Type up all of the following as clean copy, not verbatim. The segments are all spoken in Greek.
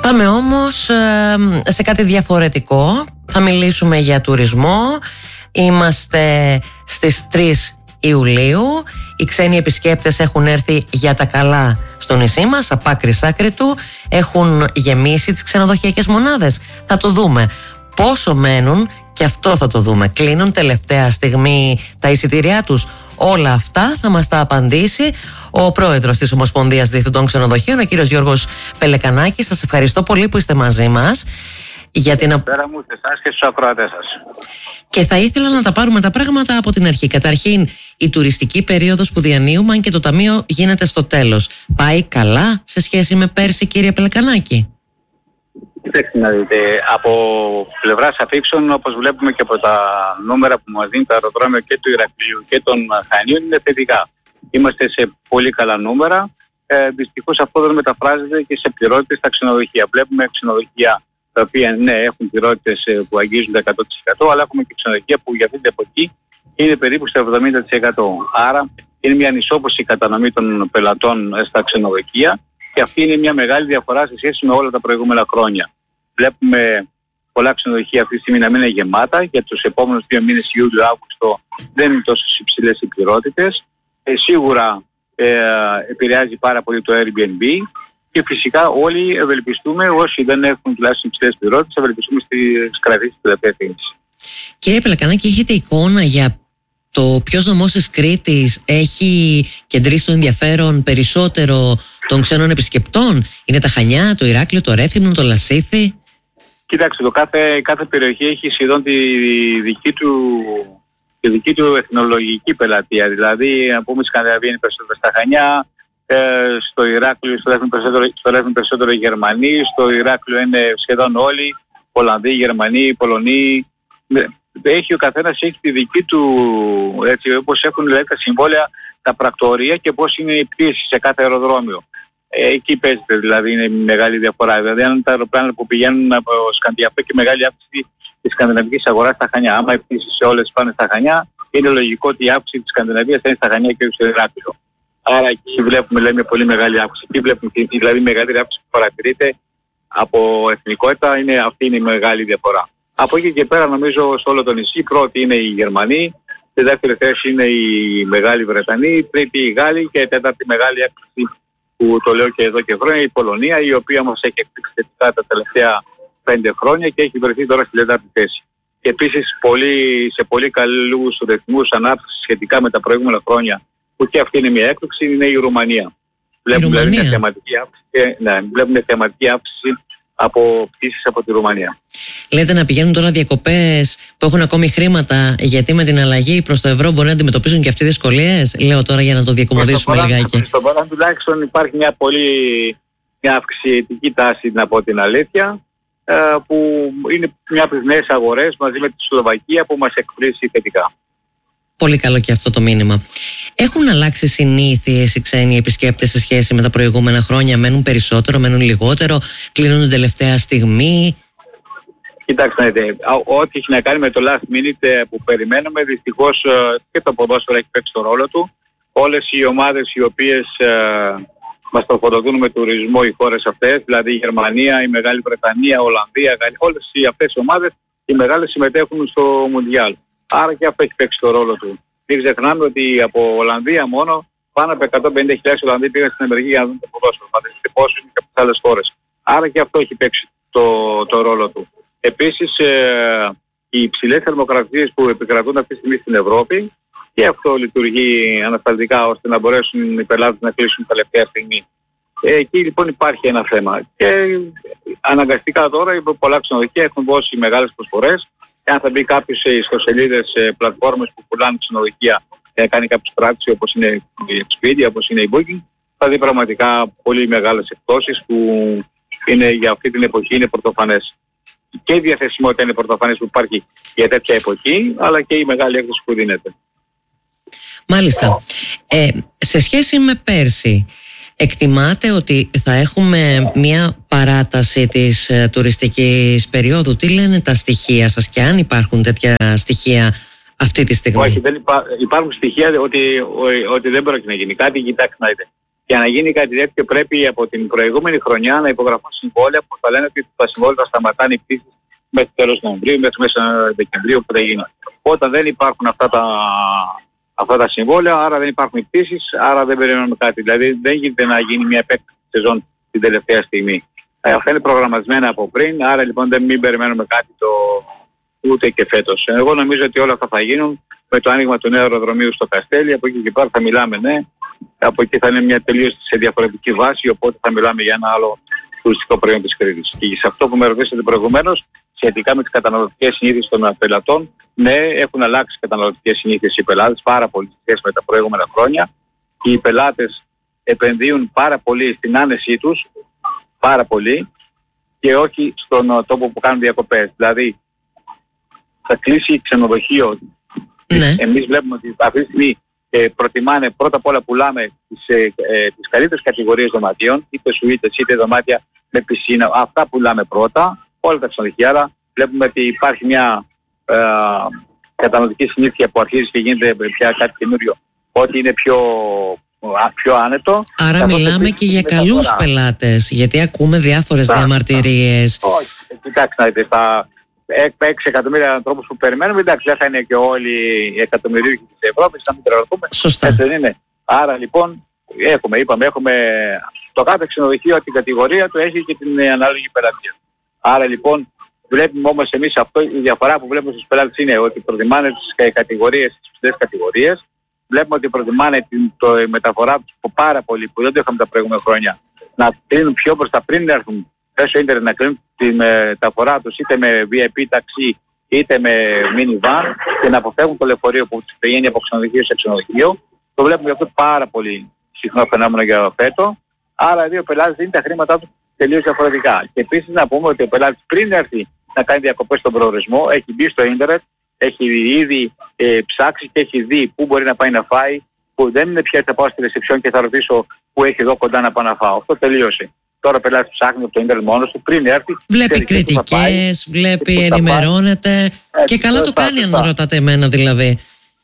Πάμε όμως σε κάτι διαφορετικό. Θα μιλήσουμε για τουρισμό. Είμαστε στις 3 Ιουλίου. Οι ξένοι επισκέπτες έχουν έρθει για τα καλά στο νησί μας, απ' άκρη σ' άκρη του. Έχουν γεμίσει τις ξενοδοχειακές μονάδες. Θα το δούμε. Πόσο μένουν, και αυτό θα το δούμε. Κλείνουν τελευταία στιγμή τα εισιτήριά τους. Όλα αυτά θα μας τα απαντήσει ο πρόεδρος της Ομοσπονδίας Διευθυντών Ξενοδοχείων, ο κύριος Γιώργος Πελεκανάκης. Σας ευχαριστώ πολύ που είστε μαζί μας. Για την... Πέρα μου, σε εσάς και στους ακροατές σας. Και θα ήθελα να τα πάρουμε τα πράγματα από την αρχή. Καταρχήν, η τουριστική περίοδος που διανύουμε, αν και το ταμείο γίνεται στο τέλος, πάει καλά σε σχέση με πέρσι, κύριε Πελεκανάκη? Κοιτάξτε να δείτε, από πλευράς αφήξεων, όπως βλέπουμε και από τα νούμερα που μας δίνει το αεροδρόμιο και του Ηρακλείου και των Χανίων, είναι θετικά. Είμαστε σε πολύ καλά νούμερα. Δυστυχώς αυτό δεν μεταφράζεται και σε πληρότητες στα ξενοδοχεία. Βλέπουμε ξενοδοχεία τα οποία ναι, έχουν πληρότητες που αγγίζουν τα 100%, αλλά έχουμε και ξενοδοχεία που για αυτή την εποχή είναι περίπου στο 70%. Άρα είναι μια ανισόποση κατανομή των πελατών στα ξενοδοχεία και αυτή είναι μια μεγάλη διαφορά σε σχέση με όλα τα προηγούμενα χρόνια. Βλέπουμε πολλά ξενοδοχεία αυτή τη στιγμή να μην είναι γεμάτα. Για τους επόμενους 2 μήνες, Ιούλιο-Αύγουστο, δεν είναι τόσο υψηλές οι πληρότητες. Σίγουρα επηρεάζει πάρα πολύ το Airbnb και φυσικά όλοι ευελπιστούμε, όσοι δεν έχουν τουλάχιστον υψηλές πληρότητες, ευελπιστούμε στις κρατήσεις της τελευταίας. Κύριε Πελεκανάκη, έχετε εικόνα για το ποιος νομός της Κρήτης έχει κεντρήσει το ενδιαφέρον περισσότερο των ξένων επισκεπτών? Είναι τα Χανιά, το Ηράκλειο, το Ρέθυμνο, το Λασίθι? Κοιτάξτε, κάθε περιοχή έχει σχεδόν τη δική του εθνολογική πελατεία. Δηλαδή, να πούμε, η Σκανδιναβία είναι περισσότερο στα Χανιά, στο Ηράκλειο στο Ρέθυμνο περισσότερο οι Γερμανοί, στο Ηράκλειο είναι σχεδόν όλοι, Ολλανδοί, Γερμανοί, Πολωνοί. Έχει ο καθένας έχει τη δική του, έτσι, όπως έχουν δηλαδή τα συμβόλαια, τα πρακτορία και πώς είναι η πτήση σε κάθε αεροδρόμιο. Εκεί παίζεται δηλαδή, είναι μεγάλη διαφορά. Δηλαδή αν τα αεροπλάνα που πηγαίνουν από Σκανδιναβία και μεγάλη αύξηση της σκανδιναβικής αγοράς στα Χανιά. Άμα οι πτήσεις σε όλες πάνε στα Χανιά, είναι λογικό ότι η αύξηση της Σκανδιναβίας θα είναι στα Χανιά και στο Ηράκλειο. Άρα εκεί βλέπουμε λέμε πολύ μεγάλη αύξηση. Εκεί βλέπουμε δηλαδή μεγαλύτερη αύξηση που παρατηρείται από εθνικότητα, αυτή είναι η μεγάλη διαφορά. Από εκεί και πέρα νομίζω σε όλο το νησί πρώτη είναι οι Γερμανοί, στη δεύτερη θέση είναι οι Μεγάλοι Βρετανοί, τρίτη οι Γάλλοι και τέταρτη μεγάλη έκπληξη που το λέω και εδώ και χρόνια η Πολωνία, η οποία μας έχει εκπλήξει θετικά τα τελευταία 5 χρόνια και έχει βρεθεί τώρα στη τέταρτη θέση. Και επίσης σε πολύ καλούς ρυθμούς ανάπτυξης σχετικά με τα προηγούμενα χρόνια, που και αυτή είναι μια έκπληξη, είναι η Ρουμανία. Βλέπουμε μια θεματική αύξηση από πτήσεις από τη Ρουμανία. Λέτε να πηγαίνουν τώρα διακοπές που έχουν ακόμη χρήματα, γιατί με την αλλαγή προς το ευρώ μπορεί να αντιμετωπίζουν και αυτοί δυσκολίες? Λέω τώρα για να το διακομωδήσουμε λιγάκι. Στον παρόν τουλάχιστον υπάρχει μια αυξητική τάση, να πω την αλήθεια, που είναι μια από τις νέες αγορές μαζί με τη Σλοβακία που μας εκπλήσει θετικά. Πολύ καλό και αυτό το μήνυμα. Έχουν αλλάξει συνήθειες οι ξένοι επισκέπτες σε σχέση με τα προηγούμενα χρόνια? Μένουν περισσότερο, μένουν λιγότερο, κλείνουν την τελευταία στιγμή? Κοιτάξτε, ό,τι έχει να κάνει με το last minute που περιμένουμε, δυστυχώς και το ποδόσφαιρο έχει παίξει τον ρόλο του. Όλες οι ομάδες οι οποίες μας τροφοδοτούν με τουρισμό, οι χώρες αυτές, δηλαδή η Γερμανία, η Μεγάλη Βρετανία, η Ολλανδία, όλες αυτές οι ομάδες, οι μεγάλες συμμετέχουν στο Μουντιάλ. Άρα και αυτό έχει παίξει τον ρόλο του. Μην ξεχνάμε ότι από Ολλανδία μόνο πάνω από 150.000 Ολλανδοί πήγαν στην Αμερική για να δουν το ποδόσφαιρο. Φανταστείτε πόσο είναι και από τις άλλες χώρες. Άρα και αυτό έχει παίξει το ρόλο του. Επίσης, οι υψηλές θερμοκρασίες που επικρατούν αυτή τη στιγμή στην Ευρώπη, και αυτό λειτουργεί ανασταλτικά ώστε να μπορέσουν οι πελάτες να κλείσουν τελευταία στιγμή. Εκεί λοιπόν υπάρχει ένα θέμα. Και αναγκαστικά τώρα πολλά ξενοδοχεία έχουν δώσει μεγάλες προσφορές. Αν θα μπει κάποιος σε ιστοσελίδες, σε πλατφόρμες που πουλάνε ξενοδοχεία, να κάνει κάποιες πράξεις όπως είναι η Expedia, όπως είναι η Booking, θα δει πραγματικά πολύ μεγάλες εκπτώσεις που είναι, για αυτή την εποχή είναι πρωτοφανές. Και η διαθεσιμότητα είναι πρωτοφανές που υπάρχει για τέτοια εποχή, αλλά και η μεγάλη έκδοση που δίνεται. Μάλιστα. Σε σχέση με πέρσι, εκτιμάτε ότι θα έχουμε μια παράταση της τουριστικής περίοδου? Τι λένε τα στοιχεία σας και αν υπάρχουν τέτοια στοιχεία αυτή τη στιγμή? Όχι, δεν υπάρχουν στοιχεία ότι δεν πρόκειται να γίνει κάτι. Κοιτάξτε να δείτε. Για να γίνει κάτι τέτοιο πρέπει από την προηγούμενη χρονιά να υπογραφούν συμβόλαια που θα λένε ότι τα συμβόλαια θα σταματάνε οι πτήσεις μέχρι τέλος Νοεμβρίου, μέχρι μέσα Δεκεμβρίου που θα γίνει. Όταν δεν υπάρχουν αυτά τα συμβόλαια, άρα δεν υπάρχουν οι πτήσεις, άρα δεν περιμένουμε κάτι. Δηλαδή δεν γίνεται να γίνει μια επέκταση σεζόν την τελευταία στιγμή. Αυτά είναι προγραμματισμένα από πριν, άρα λοιπόν δεν μην περιμένουμε κάτι ούτε και φέτος. Εγώ νομίζω ότι όλα αυτά θα γίνουν με το άνοιγμα του νέου αεροδρομίου στο Καστέλι. Από εκεί και πέρα θα μιλάμε, ναι. Από εκεί θα είναι μια τελείως σε διαφορετική βάση, οπότε θα μιλάμε για ένα άλλο τουριστικό προϊόν της Κρήτης. Και σε αυτό που με ρωτήσατε προηγουμένως, σχετικά με τις καταναλωτικές συνήθειες των πελατών, ναι, έχουν αλλάξει καταναλωτικές συνήθειες οι πελάτες πάρα πολύ σχέση με τα προηγούμενα χρόνια. Οι πελάτες επενδύουν πάρα πολύ στην άνεσή τους, πάρα πολύ, και όχι στον τόπο που κάνουν διακοπές. Δηλαδή, θα κλείσει ξενοδοχείο. Ναι. Εμείς βλέπουμε ότι αυτή τη στιγμή προτιμάνε, πρώτα απ' όλα πουλάμε τις καλύτερες κατηγορίες δωματίων, είτε σουίτες είτε δωμάτια με πισίνα. Αυτά πουλάμε πρώτα, όλα τα ξενοδοχεία. Άρα βλέπουμε ότι υπάρχει μια καταναλωτική συνήθεια που αρχίζει και γίνεται πια κάτι καινούριο, ότι είναι πιο άνετο. Άρα μιλάμε και για καλούς πελάτες, γιατί ακούμε διάφορες διαμαρτυρίες. Όχι, κοιτάξτε να δείτε, στα 6 εκατομμύρια ανθρώπους που περιμένουμε, εντάξει, δεν θα είναι και όλοι οι εκατομμυρίουχοι της Ευρώπης, να μην τρελαθούμε. Σωστά. Έτσι δεν είναι. Άρα λοιπόν έχουμε το κάθε ξενοδοχείο την κατηγορία του έχει και την ανάλογη πελατεία. Άρα λοιπόν βλέπουμε όμως εμείς αυτό, η διαφορά που βλέπουμε στους πελάτες είναι ότι προτιμάνε τις κατηγορίες, τις ψηλές κατηγορίες. Βλέπουμε ότι προτιμάνε την μεταφορά τους πάρα πολύ, που δεν το είχαμε τα προηγούμενα χρόνια, να κλείνουν πιο μπροστά πριν έρθουν μέσω ίντερνετ, να κλείνουν τη μεταφορά τους είτε με VIP ταξί είτε με minivan και να αποφεύγουν το λεωφορείο που τους πηγαίνει από ξενοδοχείο σε ξενοδοχείο. Το βλέπουμε αυτό πάρα πολύ συχνό φαινόμενο για φέτο. Άρα ο πελάτης δίνει τα χρήματά του τελείως διαφορετικά. Και επίσης να πούμε ότι ο πελάτης πριν έρθει να κάνει διακοπές στον προορισμό έχει μπει στο ίντερνετ, έχει ήδη ψάξει και έχει δει πού μπορεί να πάει να φάει, που δεν είναι πια θα πάω στη ρεσεψιόν και θα ρωτήσω πού έχει εδώ κοντά να πάω να φάω. Αυτό τελείωσε. Τώρα ο πελάτης ψάχνει από το ίντερνετ μόνος του πριν έρθει. Βλέπει κριτικές, βλέπει, ενημερώνεται και καλά το κάνει αν ρωτάτε εμένα δηλαδή.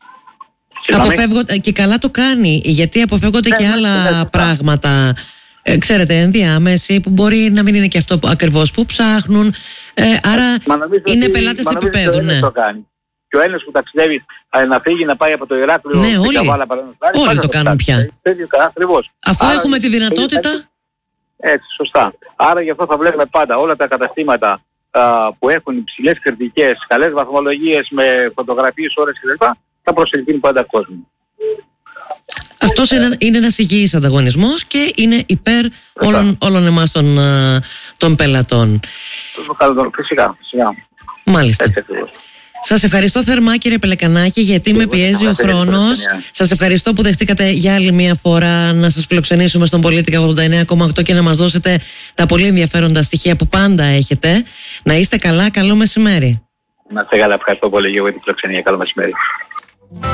Και καλά το κάνει, γιατί αποφεύγονται και άλλα πράγματα. Ξέρετε, ενδιάμεση που μπορεί να μην είναι και αυτό ακριβώς που ψάχνουν. Άρα είναι πελάτες επίπεδου. Ναι. Και ο Έλληνας που ταξιδεύει να φύγει να πάει από το Ηράκλειο, ναι, όλοι το κάνουν πια. Αφού έχουμε τη δυνατότητα. Έτσι, σωστά. Άρα γι' αυτό θα βλέπουμε πάντα όλα τα καταστήματα που έχουν υψηλές κριτικές, καλές βαθμολογίες με φωτογραφίες, ώρες κλπ. Θα προσελκύουν πάντα κόσμο. Αυτός είναι ένας υγιής ανταγωνισμός και είναι υπέρ όλων εμάς των πελατών. Φυσικά. Μάλιστα. Σας ευχαριστώ θερμά κύριε Πελεκανάκη, γιατί με πιέζει ο χρόνος. Σας ευχαριστώ που δεχτήκατε για άλλη μια φορά να σας φιλοξενήσουμε στον Πολίτικα 89,8 και να μας δώσετε τα πολύ ενδιαφέροντα στοιχεία που πάντα έχετε. Να είστε καλά, καλό μεσημέρι. Να είστε καλά, ευχαριστώ πολύ για την φιλοξενία, καλό μεσημέρι.